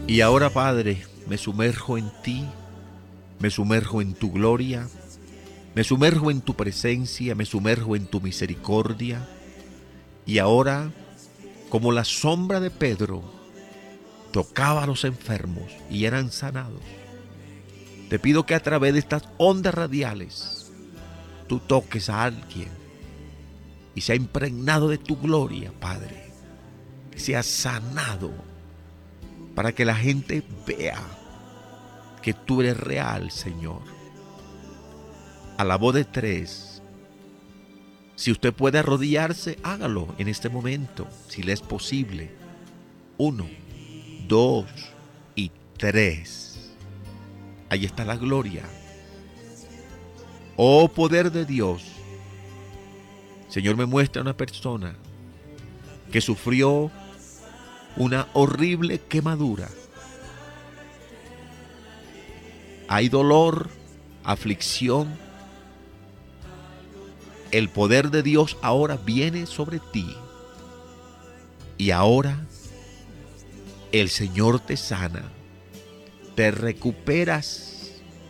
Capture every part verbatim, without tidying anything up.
Y ahora, Padre, me sumerjo en ti, me sumerjo en tu gloria, me sumerjo en tu presencia, me sumerjo en tu misericordia. Y ahora, como la sombra de Pedro tocaba a los enfermos y eran sanados, te pido que a través de estas ondas radiales tú toques a alguien y sea impregnado de tu gloria, Padre, que sea sanado, para que la gente vea que tú eres real, Señor. A la voz de tres, si usted puede arrodillarse, hágalo en este momento, si le es posible. Uno, dos y tres. Ahí está la gloria. Oh poder de Dios. Señor, me muestra una persona que sufrió una horrible quemadura. Hay dolor, aflicción. El poder de Dios ahora viene sobre ti. Y ahora el Señor te sana. Te recuperas.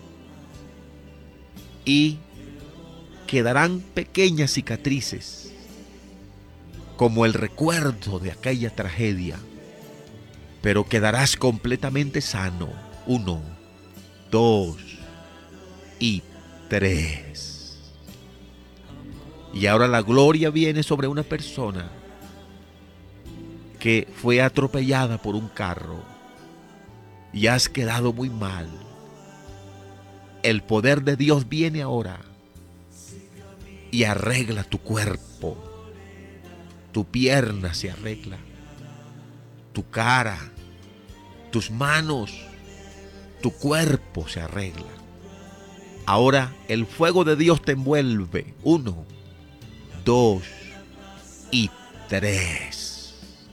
Y quedarán pequeñas cicatrices, como el recuerdo de aquella tragedia. Pero quedarás completamente sano. Uno, dos y tres. Y ahora la gloria viene sobre una persona que fue atropellada por un carro y has quedado muy mal. El poder de Dios viene ahora y arregla tu cuerpo. Tu pierna se arregla, tu cara, tus manos, tu cuerpo se arregla. Ahora el fuego de Dios te envuelve. Uno, dos y tres.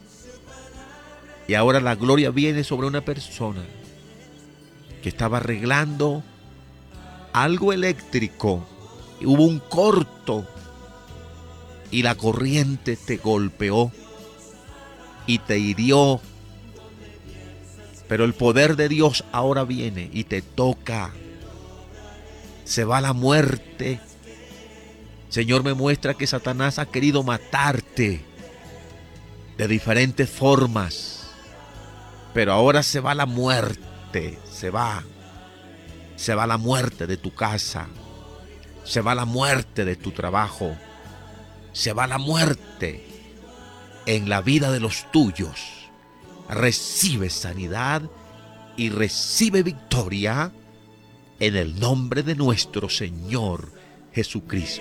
Y ahora la gloria viene sobre una persona que estaba arreglando algo eléctrico. Hubo un corto y la corriente te golpeó y te hirió. Pero el poder de Dios ahora viene y te toca. Se va la muerte. Señor, me muestra que Satanás ha querido matarte de diferentes formas. Pero ahora se va la muerte. Se va. Se va la muerte de tu casa. Se va la muerte de tu trabajo. Se va la muerte en la vida de los tuyos. Recibe sanidad y recibe victoria en el nombre de nuestro Señor Jesucristo.